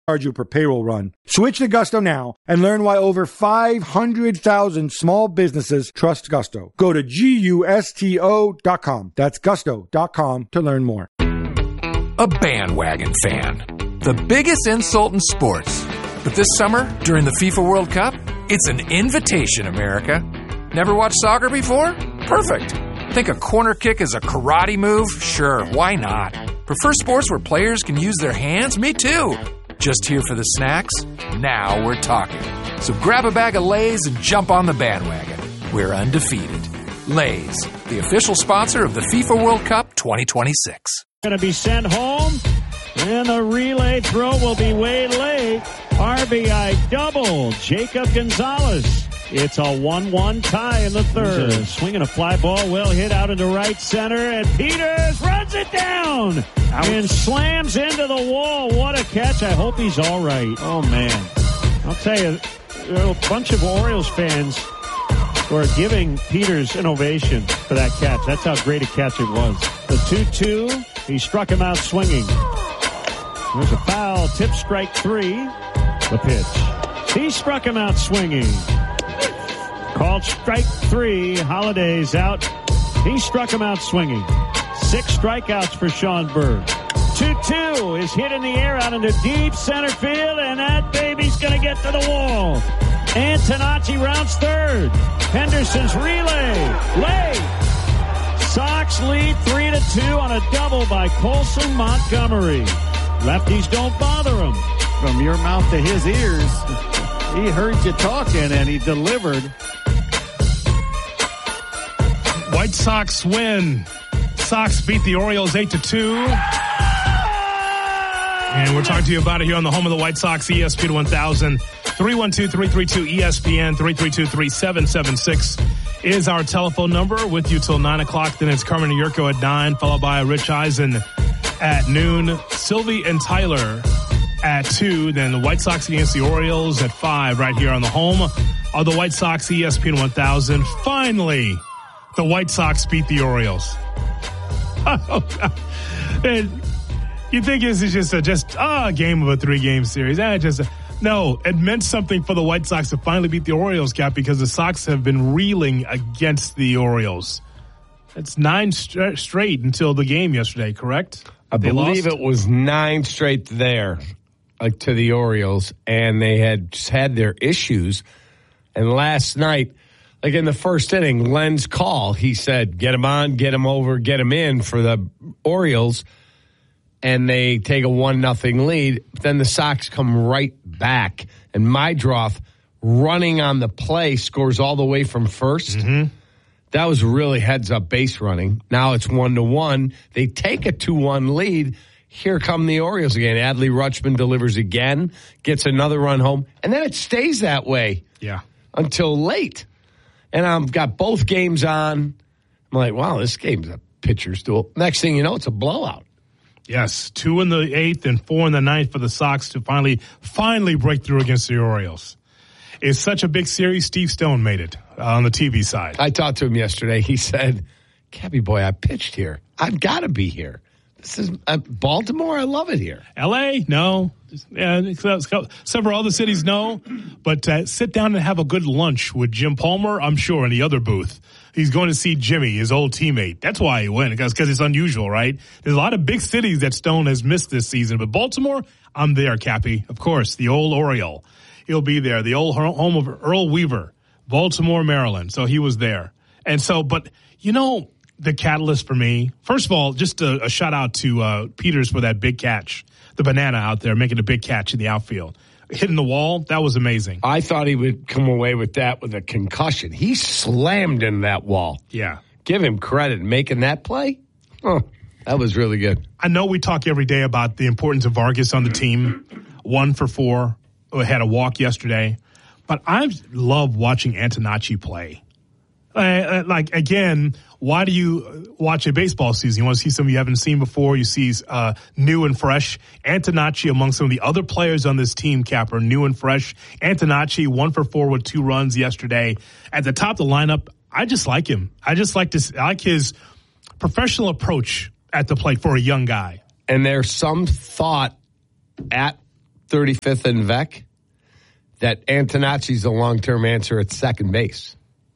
charge you per payroll run. Switch to Gusto now and learn why over 500,000 small businesses trust Gusto. Go to GUSTO.com. That's Gusto.com to learn more. A bandwagon fan. The biggest insult in sports. But this summer, during the FIFA World Cup, it's an invitation, America. Never watched soccer before? Perfect. Think a corner kick is a karate move? Sure, why not? Prefer sports where players can use their hands? Me too. Just here for the snacks? Now we're talking. So grab a bag of Lay's and jump on the bandwagon. We're undefeated. Lay's, the official sponsor of the FIFA World Cup 2026. Going to be sent home, and the relay throw will be way late. RBI double, Jacob Gonzalez. It's a 1-1 tie in the third. Swinging a fly ball, well hit out into right center, and Peters runs it down and slams into the wall. What a catch. I hope he's all right. Oh, man. I'll tell you, there are a bunch of Orioles fans who are giving Peters an ovation for that catch. That's how great a catch it was. The 2-2, he struck him out swinging. There's a foul, tip strike 3. The pitch. He struck him out swinging. Called strike 3. Holiday's out. He struck him out swinging. 6 strikeouts for Sean Berg. 2-2 is hit in the air out into deep center field, and that baby's going to get to the wall. Antonacci rounds third. Henderson's relay. Late. Sox lead 3-2 on a double by Colson Montgomery. Lefties don't bother him. From your mouth to his ears, he heard you talking and he delivered. White Sox win. Sox beat the Orioles 8-2. And we're talking to you about it here on the home of the White Sox, ESPN 1000. 312-332-ESPN, 332-3776 is our telephone number. With you till 9 o'clock. Then it's Carmen and Yurko at 9, followed by Rich Eisen at noon. Sylvie and Tyler at 2. Then the White Sox against the Orioles at 5 right here on the home of the White Sox, ESPN 1000. Finally, the White Sox beat the Orioles. And you think this is just a game of a 3-game series. No, it meant something for the White Sox to finally beat the Orioles, Cap, because the Sox have been reeling against the Orioles. It's 9 straight until the game yesterday, correct? I believe it was 9 straight there to the Orioles, and they had just had their issues. And last night, like in the first inning, Len's call, he said, get him on, get him over, get him in for the Orioles. And they take a 1-0 lead. But then the Sox come right back. And Meidroth, running on the play, scores all the way from first. Mm-hmm. That was really heads-up base running. Now it's 1-1. They take a 2-1 lead. Here come the Orioles again. Adley Rutschman delivers again, gets another run home. And then it stays that way until late. And I've got both games on. I'm like, wow, this game's a pitcher's duel. Next thing you know, it's a blowout. Yes, 2 in the 8th and 4 in the 9th for the Sox to finally break through against the Orioles. It's such a big series. Steve Stone made it on the TV side. I talked to him yesterday. He said, Cappy boy, I pitched here. I've got to be here. This is Baltimore. I love it here. L.A., no. Yeah, several other cities, no. But sit down and have a good lunch with Jim Palmer, I'm sure, in the other booth. He's going to see Jimmy, his old teammate. That's why he went, because it's unusual, right? There's a lot of big cities that Stone has missed this season. But Baltimore, I'm there, Cappy. Of course, the old Oriole. He'll be there. The old home of Earl Weaver, Baltimore, Maryland. So he was there. And so, but, you know, the catalyst for me, first of all, just a shout out to Peters for that big catch. The banana out there making a big catch in the outfield. Hitting the wall, that was amazing. I thought he would come away with that with a concussion. He slammed in that wall. Yeah. Give him credit making that play. Oh, that was really good. I know we talk every day about the importance of Vargas on the team. 1 for 4. Had a walk yesterday. But I love watching Antonacci play. Like, again, why do you watch a baseball season? You want to see something you haven't seen before. You see new and fresh. Antonacci, among some of the other players on this team, Capper, new and fresh. Antonacci, 1 for 4 with 2 runs yesterday. At the top of the lineup, I just like him. I like his professional approach at the plate for a young guy. And there's some thought at 35th and Vec, that Antonacci's the long-term answer at second base.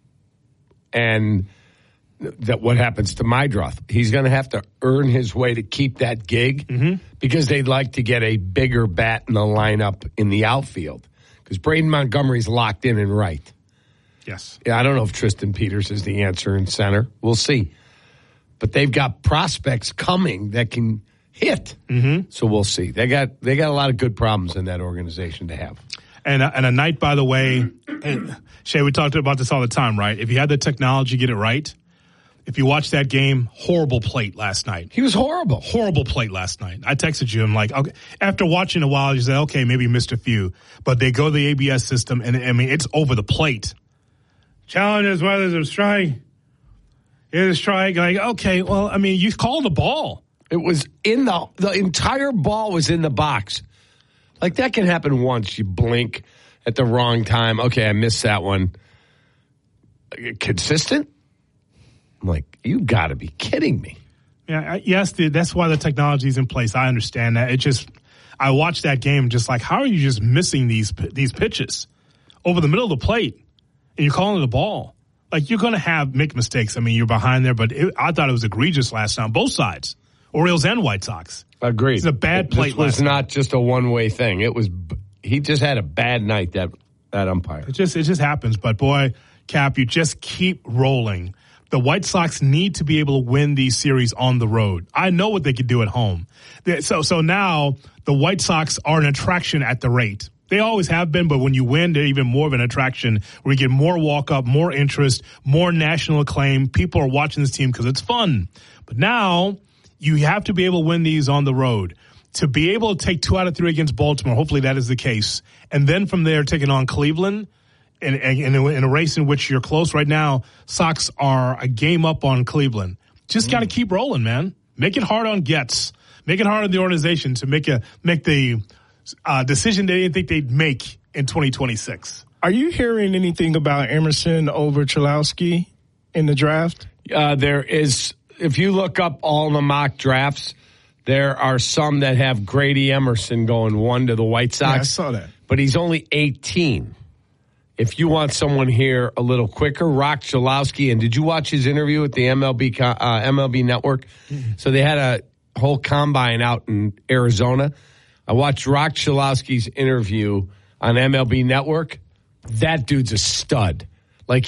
And that what happens to Meidroth. He's going to have to earn his way to keep that gig because they'd like to get a bigger bat in the lineup in the outfield because Braden Montgomery's locked in and right. Yes. Yeah, I don't know if Tristan Peters is the answer in center. We'll see. But they've got prospects coming that can hit. So we'll see. They got a lot of good problems in that organization to have. And a night, by the way, and Shay, we talked about this all the time, right? If you had the technology, get it right. If you watch that game, horrible plate last night. He was horrible. Horrible plate last night. I texted you. I'm like, okay. After watching a while, you say, okay, maybe you missed a few. But they go to the ABS system, and I mean, it's over the plate. Challenge is whether there's a strike. Here's a strike. Like, okay, well, I mean, you called the ball. It was in the entire ball was in the box. Like, that can happen once. You blink at the wrong time. Okay, I missed that one. Consistent? I'm like, you got to be kidding me. Yeah, yes, that's why the technology is in place. I understand that. I watched that game just like, how are you just missing these pitches over the middle of the plate and you're calling it a ball? Like, you're going to make mistakes. I mean, you're behind there, but I thought it was egregious last night on both sides, Orioles and White Sox. Agreed. It's a bad plate. This was not just a one-way thing. He just had a bad night, that umpire. It just happens. But boy, Cap, you just keep rolling. The White Sox need to be able to win these series on the road. I know what they could do at home. So now the White Sox are an attraction at the rate. They always have been, but when you win, they're even more of an attraction where you get more walk-up, more interest, more national acclaim. People are watching this team because it's fun. But now you have to be able to win these on the road. To be able to take 2 out of 3 against Baltimore, hopefully that is the case. And then from there, taking on Cleveland in a race in which you're close right now, Sox are a game up on Cleveland. Just got to keep rolling, man. Make it hard on Getz. Make it hard on the organization to make the decision they didn't think they'd make in 2026. Are you hearing anything about Emerson over Cholowski in the draft? There is, if you look up all the mock drafts, there are some that have Grady Emerson going 1 to the White Sox. Yeah, I saw that. But he's only 18. If you want someone here a little quicker, Rock Cholowski, and did you watch his interview with the MLB Network? Mm-hmm. So they had a whole combine out in Arizona. I watched Rock Cholowski's interview on MLB Network. That dude's a stud. Like,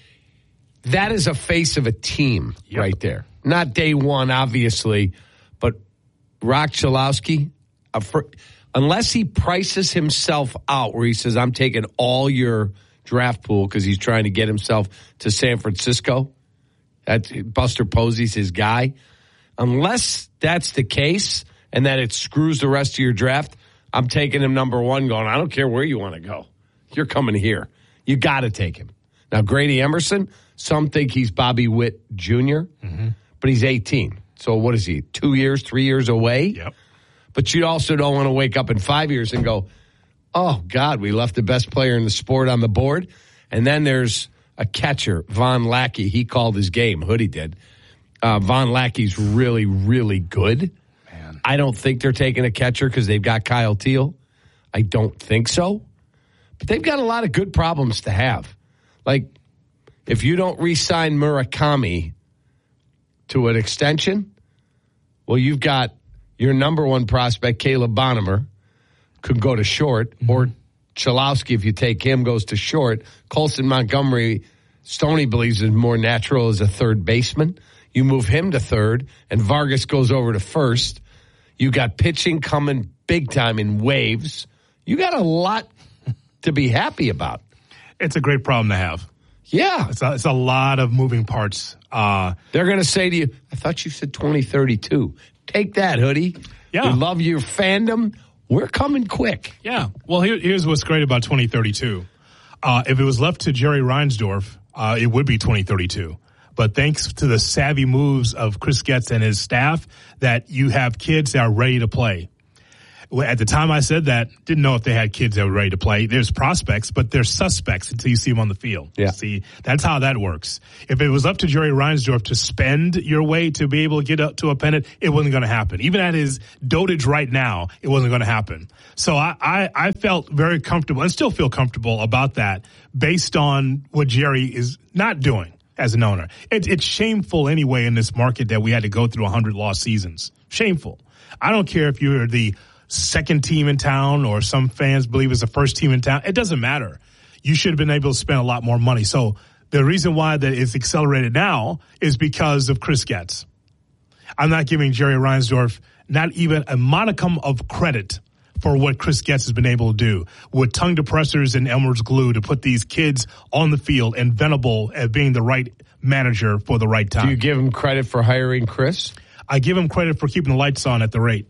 that is a face of a team right there. Not day one, obviously, but Rock Cholowski, unless he prices himself out where he says, I'm taking all your draft pool because he's trying to get himself to San Francisco. Buster Posey's his guy. Unless that's the case and that it screws the rest of your draft, I'm taking him number 1 going, I don't care where you want to go. You're coming here. You got to take him. Now, Grady Emerson, some think he's Bobby Witt Jr., but he's 18. So what is he, 2 years, 3 years away? Yep. But you also don't want to wake up in 5 years and go, oh, God, we left the best player in the sport on the board. And then there's a catcher, Von Lackey. He called his game. Hoodie did. Von Lackey's really, really good. Man. I don't think they're taking a catcher because they've got Kyle Teal. I don't think so. But they've got a lot of good problems to have. Like, if you don't re-sign Murakami to an extension, well, you've got your number 1 prospect, Caleb Bonham, could go to short, or Cholowski, if you take him, goes to short. Colson Montgomery, Stoney believes is more natural as a third baseman. You move him to third, and Vargas goes over to first. You got pitching coming big time in waves. You got a lot to be happy about. It's a great problem to have. Yeah. It's a lot of moving parts. They're going to say to you, I thought you said 2032. Take that, Hoodie. Yeah. We love your fandom. We're coming quick. Yeah. Well, here's what's great about 2032. If it was left to Jerry Reinsdorf, it would be 2032. But thanks to the savvy moves of Chris Getz and his staff, that you have kids that are ready to play. At the time I said that, didn't know if they had kids that were ready to play. There's prospects, but they're suspects until you see them on the field. Yeah. See, that's how that works. If it was up to Jerry Reinsdorf to spend your way to be able to get up to a pennant, it wasn't going to happen. Even at his dotage right now, it wasn't going to happen. So I felt very comfortable and still feel comfortable about that based on what Jerry is not doing as an owner. It's shameful anyway in this market that we had to go through 100 lost seasons. Shameful. I don't care if you're the second team in town or some fans believe it's the first team in town. It doesn't matter. You should have been able to spend a lot more money. So the reason why that it's accelerated now is because of Chris Getz. I'm not giving Jerry Reinsdorf not even a modicum of credit for what Chris Getz has been able to do with tongue depressors and Elmer's glue to put these kids on the field and Venable as being the right manager for the right time. Do you give him credit for hiring Chris? I give him credit for keeping the lights on at the rate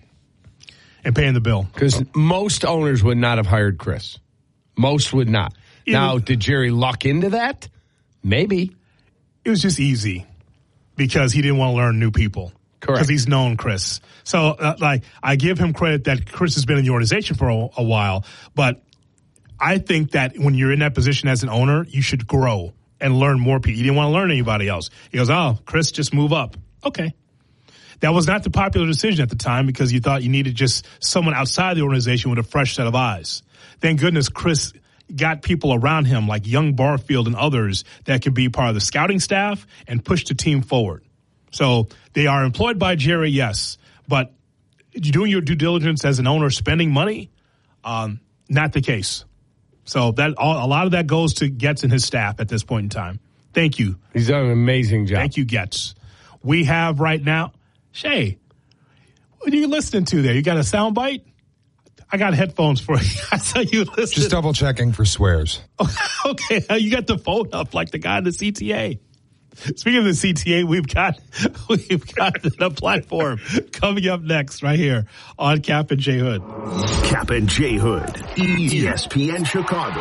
and paying the bill. Because most owners would not have hired Chris. Most would not. Now, did Jerry luck into that? Maybe. It was just easy because he didn't want to learn new people. Correct. Because he's known Chris. So, I give him credit that Chris has been in the organization for a while. But I think that when you're in that position as an owner, you should grow and learn more people. He didn't want to learn anybody else. He goes, Chris, just move up. Okay. That was not the popular decision at the time because you thought you needed just someone outside the organization with a fresh set of eyes. Thank goodness Chris got people around him like Young Barfield and others that can be part of the scouting staff and push the team forward. So they are employed by Jerry, yes, but doing your due diligence as an owner, spending money, not the case. So that a lot of that goes to Getz and his staff at this point in time. Thank you. He's done an amazing job. Thank you, Getz. We have right now, Shay, what are you listening to there? You got a sound bite? I got headphones for you. I saw you listening. Just double checking for swears. Okay, you got the phone up like the guy in the CTA. Speaking of the CTA, we've got the platform coming up next right here on Cap and J Hood. Cap and J Hood, ESPN Chicago.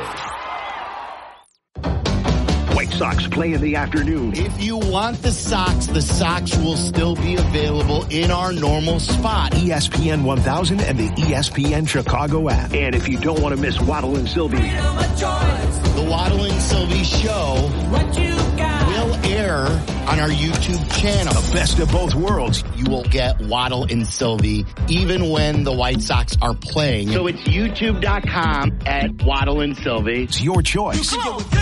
White Sox play in the afternoon. If you want the Sox will still be available in our normal spot. ESPN 1000 and the ESPN Chicago app. And if you don't want to miss Waddle and Sylvie, the Waddle and Sylvie show will air on our YouTube channel. The best of both worlds. You will get Waddle and Sylvie even when the White Sox are playing. So it's youtube.com at Waddle and Sylvie. It's your choice.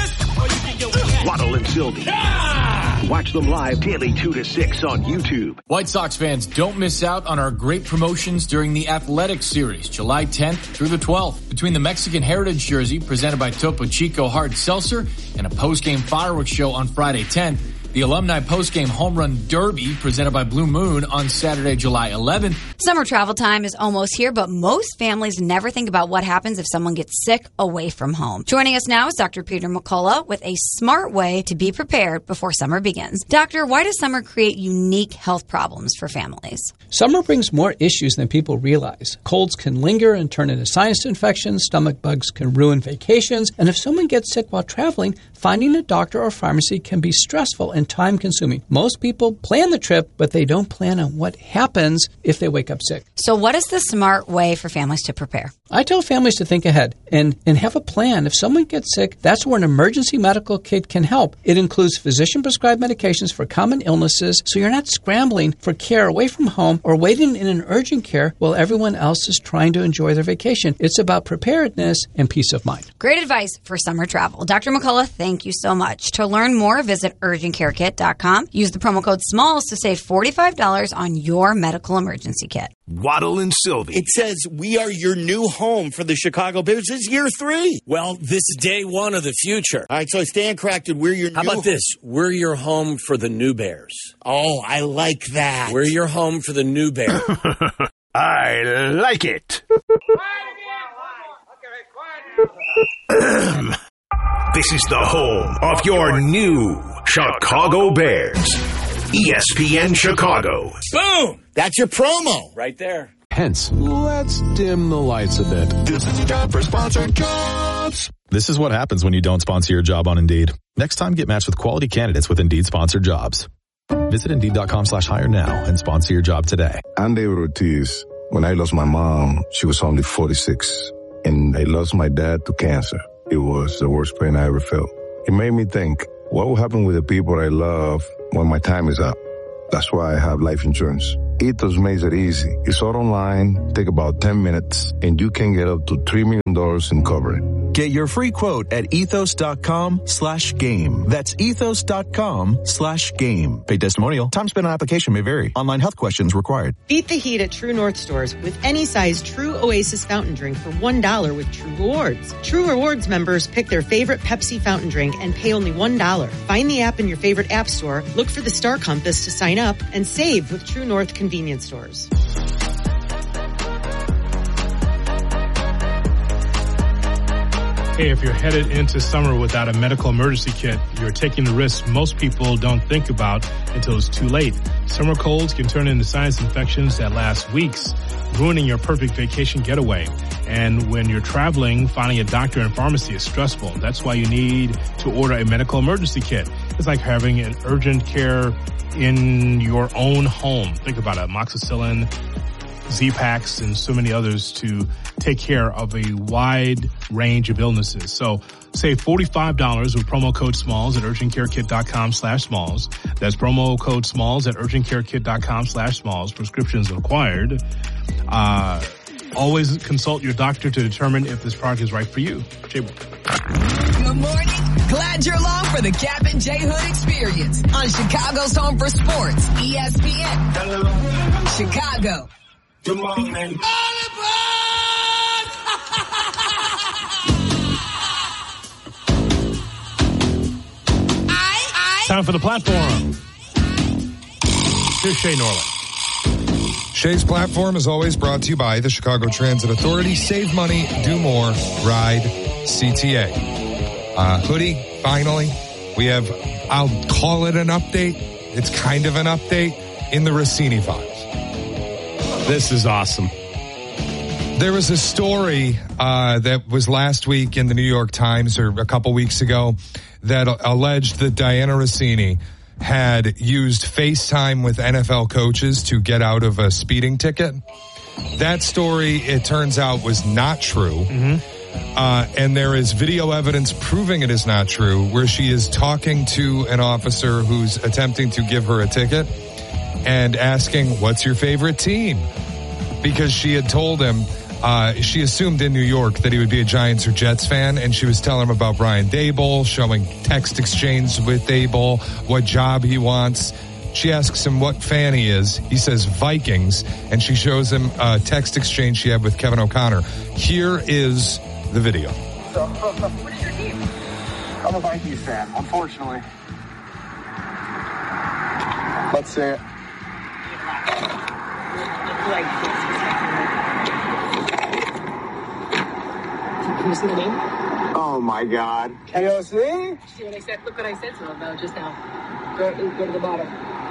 Waddle and Sylvie. Watch them live daily 2 to 6 on YouTube. White Sox fans, don't miss out on our great promotions during the Athletic Series, July 10th through the 12th. Between the Mexican Heritage Jersey presented by Topo Chico Hard Seltzer and a post-game fireworks show on Friday 10th, the Alumni Postgame Home Run Derby presented by Blue Moon on Saturday, July 11th. Summer travel time is almost here, but most families never think about what happens if someone gets sick away from home. Joining us now is Dr. Peter McCullough with a smart way to be prepared before summer begins. Doctor, why does summer create unique health problems for families? Summer brings more issues than people realize. Colds can linger and turn into sinus infections, stomach bugs can ruin vacations, and if someone gets sick while traveling, finding a doctor or pharmacy can be stressful and time-consuming. Most people plan the trip, but they don't plan on what happens if they wake up sick. So what is the smart way for families to prepare? I tell families to think ahead and have a plan. If someone gets sick, that's where an emergency medical kit can help. It includes physician-prescribed medications for common illnesses, so you're not scrambling for care away from home or waiting in an urgent care while everyone else is trying to enjoy their vacation. It's about preparedness and peace of mind. Great advice for summer travel. Dr. McCullough, thank you so much. To learn more, visit urgentcarekit.com. Use the promo code SMALLS to save $45 on your medical emergency kit. Waddle and Sylvie. It says we are your new home for the Chicago Bears. This is year 3. Well, this is day 1 of the future. All right, so Stan corrected, we're your How about this? We're your home for the new Bears. Oh, I like that. We're your home for the new Bears. I like it. This is the home of your new Chicago Bears. ESPN Chicago. Boom! That's your promo. Right there. Hence, let's dim the lights a bit. This is time for sponsored jobs. This is what happens when you don't sponsor your job on Indeed. Next time, get matched with quality candidates with Indeed sponsored jobs. Visit Indeed.com/hire now and sponsor your job today. Andy Ortiz. When I lost my mom, she was only 46. And I lost my dad to cancer. It was the worst pain I ever felt. It made me think, what will happen with the people I love when my time is up? That's why I have life insurance. Ethos makes it easy. It's all online, take about 10 minutes, and you can get up to $3 million in coverage. Get your free quote at ethos.com/game. That's ethos.com/game. Paid testimonial. Time spent on application may vary. Online health questions required. Beat the heat at True North stores with any size True Oasis fountain drink for $1 with True Rewards. True Rewards members pick their favorite Pepsi fountain drink and pay only $1. Find the app in your favorite app store, look for the Star Compass to sign up, and save with True North convenience stores. Hey, if you're headed into summer without a medical emergency kit, you're taking the risk most people don't think about until it's too late. Summer colds can turn into sinus infections that last weeks, ruining your perfect vacation getaway. And when you're traveling, finding a doctor and pharmacy is stressful. That's why you need to order a medical emergency kit. It's like having an urgent care in your own home. Think about it. Amoxicillin, Z-Paks, and so many others to take care of a wide range of illnesses. So save $45 with promo code SMALLS at urgentcarekit.com/SMALLS. That's promo code SMALLS at urgentcarekit.com/SMALLS. Prescriptions required. Always consult your doctor to determine if this product is right for you. Good morning. Glad you're along for the Cap and J Hood experience on Chicago's Home for Sports, ESPN. Hello. Chicago. Good morning. Time for the platform. Here's Shay Norland. Shay's platform is always brought to you by the Chicago Transit Authority. Save money, do more, ride CTA. Hoodie, finally, we have, I'll call it an update. It's kind of an update in the Rossini files. This is awesome. There was a story that was last week in the New York Times or a couple weeks ago that alleged that Diana Rossini had used FaceTime with NFL coaches to get out of a speeding ticket. That story, it turns out, was not true. And there is video evidence proving it is not true, where she is talking to an officer who's attempting to give her a ticket and asking, what's your favorite team? Because she had told him, she assumed in New York that he would be a Giants or Jets fan, and she was telling him about Brian Daboll, showing text exchange with Daboll, what job he wants. She asks him what fan he is. He says Vikings, and she shows him a text exchange she had with Kevin O'Connor. Here is the video. So, what is your team? I'm a Vikings fan, unfortunately. Let's see it. Can you see the name? Oh my God. KOC? See what I said? Look what I said to him though just now. Go to the bottom.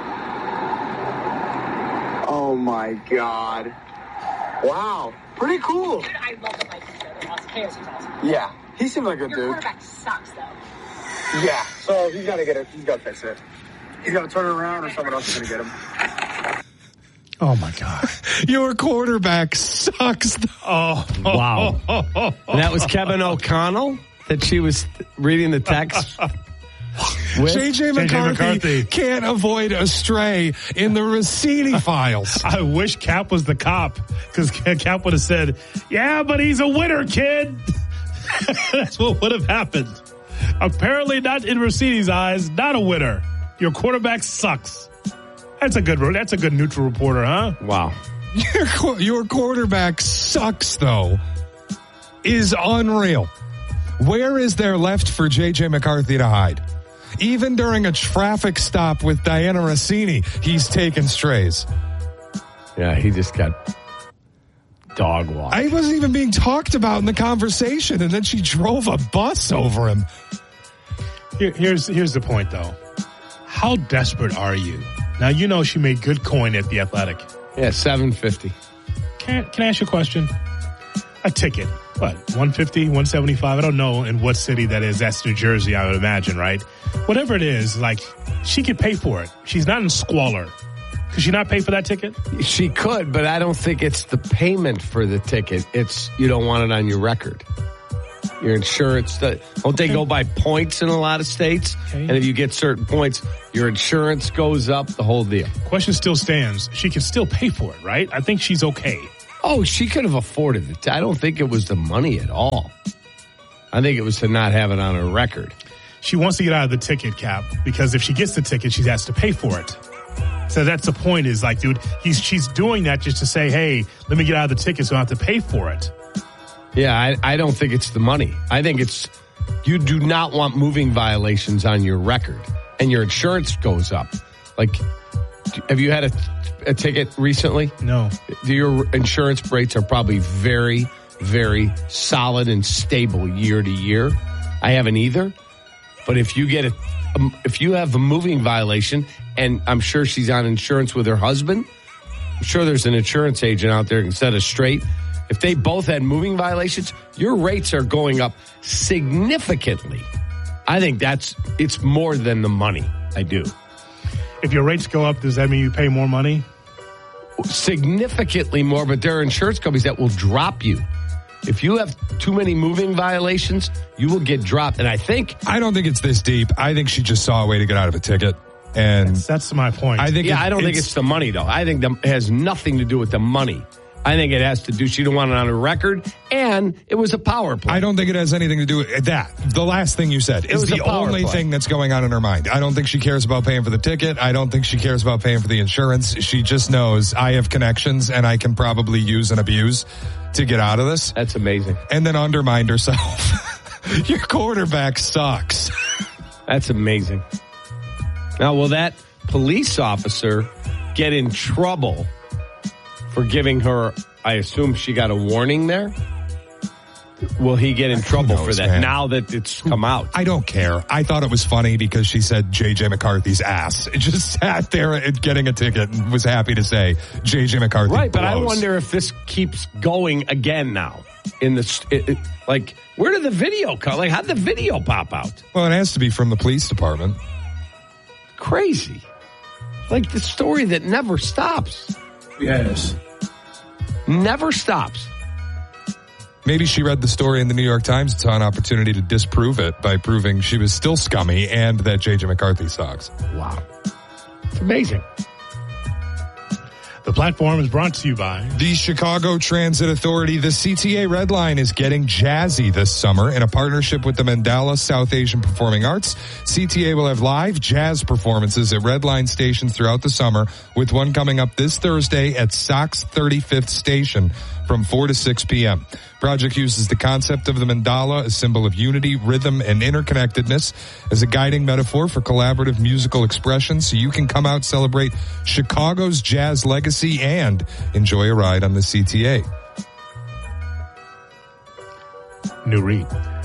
Oh my God. Wow. Pretty cool. Dude, I love the Vikings though. They're awesome. KOC's awesome. Yeah. He seems like a Your dude. quarterback sucks though. Yeah. So he's got to get it. He's got to fix it. He's got to turn it around or someone else is going to get him. Oh, my God. Your quarterback sucks. Oh, wow. And that was Kevin O'Connell that she was reading the text with? J.J. McCarthy can't avoid a stray in the Rossini files. I wish Cap was the cop, because Cap would have said, yeah, but he's a winner, kid. That's what would have happened. Apparently not in Rossini's eyes, not a winner. Your quarterback sucks. That's a good neutral reporter, huh? Wow. Your quarterback sucks, though, is unreal. Where is there left for J.J. McCarthy to hide? Even during a traffic stop with Diana Rossini, he's taking strays. Yeah, he just got dog walked. I wasn't even being talked about in the conversation, and then she drove a bus over him. Here's the point, though. How desperate are you? Now, you know she made good coin at The Athletic. Yeah, $750. Can I ask you a question? A ticket. What, $150, $175? I don't know in what city that is. That's New Jersey, I would imagine, right? Whatever it is, like, she could pay for it. She's not in squalor. Could she not pay for that ticket? She could, but I don't think it's the payment for the ticket. It's you don't want it on your record. Your insurance, don't they go by points in a lot of states? Okay. And if you get certain points, your insurance goes up, the whole deal. Question still stands. She can still pay for it, right? I think she's okay. Oh, she could have afforded it. I don't think it was the money at all. I think it was to not have it on her record. She wants to get out of the ticket, Cap, because if she gets the ticket, she has to pay for it. So that's the point is like, dude, she's doing that just to say, hey, let me get out of the ticket so I don't have to pay for it. Yeah, I don't think it's the money. I think it's you do not want moving violations on your record, and your insurance goes up. Like, have you had a ticket recently? No. Your insurance rates are probably very, very solid and stable year to year. I haven't either. But if you get if you have a moving violation, and I'm sure she's on insurance with her husband, I'm sure there's an insurance agent out there who can set us straight. If they both had moving violations, your rates are going up significantly. I think it's more than the money. I do. If your rates go up, does that mean you pay more money? Significantly more, but there are insurance companies that will drop you. If you have too many moving violations, you will get dropped. And I don't think it's this deep. I think she just saw a way to get out of a ticket. And that's my point. I don't think it's the money, though. I think it has nothing to do with the money. I think it has to do, she didn't want it on her record, and it was a power play. I don't think it has anything to do with that. The last thing you said is the only thing that's going on in her mind. I don't think she cares about paying for the ticket. I don't think she cares about paying for the insurance. She just knows I have connections, and I can probably use and abuse to get out of this. That's amazing. And then undermined herself. Your quarterback sucks. That's amazing. Now, will that police officer get in trouble for giving her, I assume she got a warning there? Will he get in trouble for that now that it's come out? I don't care. I thought it was funny because she said J.J. McCarthy's ass. It just sat there getting a ticket and was happy to say J.J. McCarthy Right, blows. But I wonder if this keeps going again now. Like, where did the video come? Like, how'd the video pop out? Well, it has to be from the police department. Crazy. Like the story that never stops. Yes. Never stops. Maybe she read the story in the New York Times and saw an opportunity to disprove it by proving she was still scummy and that J.J. McCarthy sucks. Wow. It's amazing. The platform is brought to you by the Chicago Transit Authority. The CTA Red Line is getting jazzy this summer in a partnership with the Mandala South Asian Performing Arts. CTA will have live jazz performances at Red Line stations throughout the summer, with one coming up this Thursday at Sox 35th Station from 4 to 6 p.m. Project uses the concept of the mandala, a symbol of unity, rhythm, and interconnectedness, as a guiding metaphor for collaborative musical expression, so you can come out, celebrate Chicago's jazz legacy, and enjoy a ride on the CTA. New read.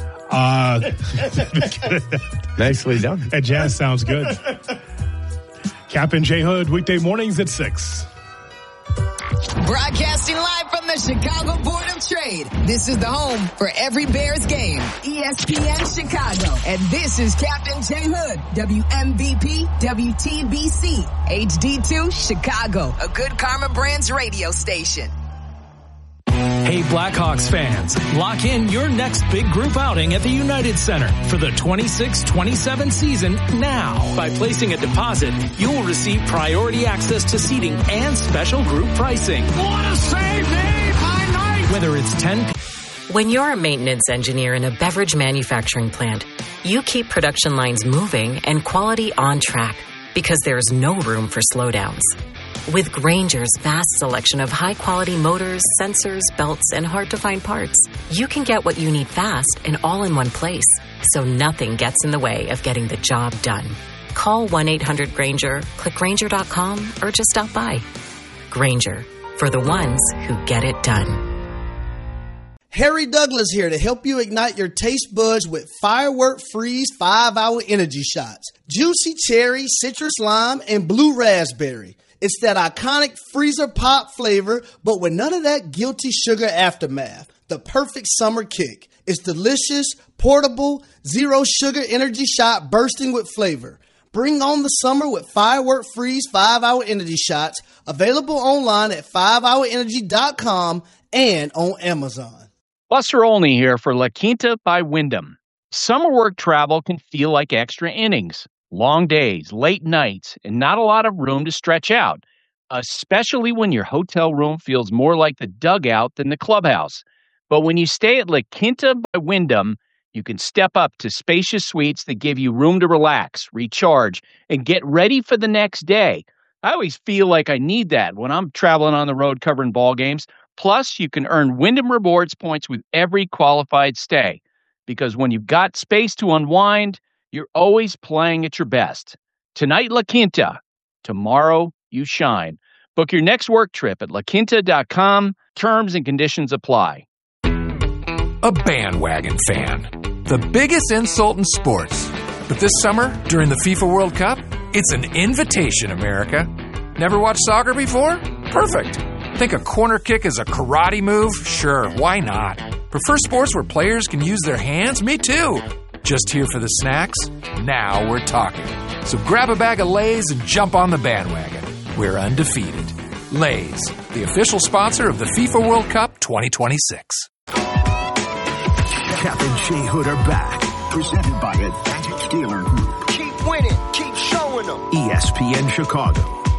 Nicely done. That jazz sounds good. Cap and J Hood, weekday mornings at 6. Broadcasting live from the Chicago Board of Trade. This is the home for every Bears game. ESPN Chicago. And this is Captain J Hood, WMVP, WTBC, HD2 Chicago, a Good Karma Brands radio station. Hey Blackhawks fans, lock in your next big group outing at the United Center for the 26-27 season now. By placing a deposit, you will receive priority access to seating and special group pricing. What a save, Dave! High night! Whether it's 10... When you're a maintenance engineer in a beverage manufacturing plant, you keep production lines moving and quality on track because there's no room for slowdowns. With Grainger's vast selection of high-quality motors, sensors, belts, and hard-to-find parts, you can get what you need fast and all in one place, so nothing gets in the way of getting the job done. Call 1-800-GRAINGER, click Grainger.com, or just stop by. Grainger, for the ones who get it done. Harry Douglas here to help you ignite your taste buds with Firework Freeze 5-Hour Energy Shots. Juicy cherry, citrus lime, and blue raspberry. It's that iconic freezer pop flavor, but with none of that guilty sugar aftermath. The perfect summer kick. It's delicious, portable, zero sugar energy shot bursting with flavor. Bring on the summer with Firework Freeze 5-Hour Energy Shots, available online at 5hourenergy.com and on Amazon. Buster Olney here for La Quinta by Wyndham. Summer work travel can feel like extra innings, long days, late nights, and not a lot of room to stretch out, especially when your hotel room feels more like the dugout than the clubhouse. But when you stay at La Quinta by Wyndham, you can step up to spacious suites that give you room to relax, recharge, and get ready for the next day. I always feel like I need that when I'm traveling on the road covering ball games. Plus, you can earn Wyndham Rewards points with every qualified stay. Because when you've got space to unwind, you're always playing at your best. Tonight, La Quinta. Tomorrow, you shine. Book your next work trip at laquinta.com. Terms and conditions apply. A bandwagon fan. The biggest insult in sports. But this summer, during the FIFA World Cup, it's an invitation, America. Never watched soccer before? Perfect. Think a corner kick is a karate move? Sure, why not? Prefer sports where players can use their hands? Me too. Just here for the snacks? Now we're talking. So grab a bag of Lay's and jump on the bandwagon. We're undefeated. Lay's, the official sponsor of the FIFA World Cup 2026. Cap and J Hood are back. Presented by Advantage Dealer Group. Keep winning. Keep showing them. ESPN Chicago.